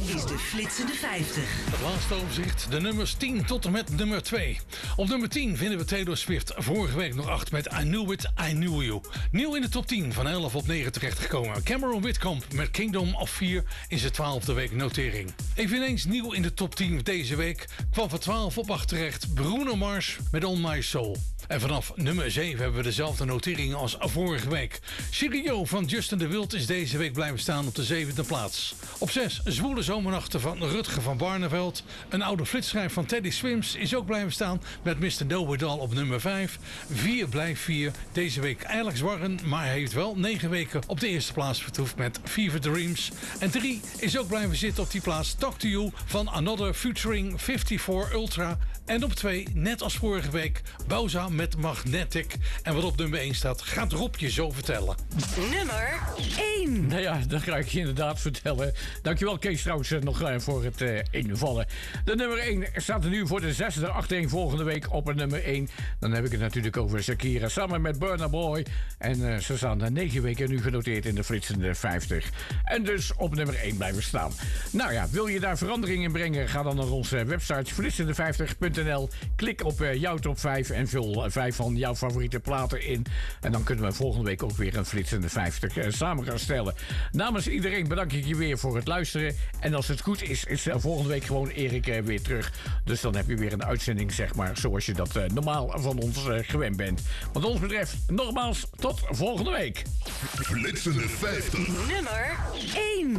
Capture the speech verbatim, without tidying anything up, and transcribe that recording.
is de Flitsende vijftig. Het laatste overzicht, de nummers tien tot en met nummer twee. Op nummer tien vinden we Taylor Swift. Vorige week nog acht met I Knew It, I Knew You. Nieuw in de top tien, van elf op negen terechtgekomen. Cameron Whitcomb met Kingdom of Fear in zijn twaalfde week notering. Eveneens nieuw in de top tien deze week kwam van twaalf op acht terecht Bruno Mars met On My Soul. En vanaf nummer zeven hebben we dezelfde notering als vorige week. Sirio van Justin de Wild is deze week blijven staan op de zevende plaats. Op zes Zwoele Zomernachten van Rutger van Barneveld. Een oude flitsschijf van Teddy Swims is ook blijven staan met mister Know It All op nummer vijf. vier blijft vier. Deze week Alex Warren, maar hij heeft wel negen weken op de eerste plaats vertoefd met Fever Dreams. En drie is ook blijven zitten op die plaats Talk to You van Another featuring vierenvijftig Ultra. En op twee, net als vorige week, Bowza met Magnetic. En wat op nummer één staat, gaat Rob je zo vertellen. Nummer één. Nou ja, dat ga ik je inderdaad vertellen. Dankjewel Kees trouwens nog uh, voor het uh, invallen. De nummer één staat er nu voor de zesde achtereen volgende week op een nummer één. Dan heb ik het natuurlijk over Shakira samen met Burna Boy. En uh, ze staan er negen weken nu genoteerd in de Flitsende vijftig. En dus op nummer één blijven staan. Nou ja, wil je daar verandering in brengen? Ga dan naar onze website flitsende vijftig punt n l. Klik op uh, jouw top vijf en vul uh, vijf van jouw favoriete platen in. En dan kunnen we volgende week ook weer een Flitsende vijftig uh, samen gaan stellen. Namens iedereen bedank ik je weer voor het luisteren. En als het goed is, is uh, volgende week gewoon Erik uh, weer terug. Dus dan heb je weer een uitzending, zeg maar, zoals je dat uh, normaal van ons uh, gewend bent. Wat ons betreft, nogmaals, tot volgende week. Flitsende vijftig. Nummer één.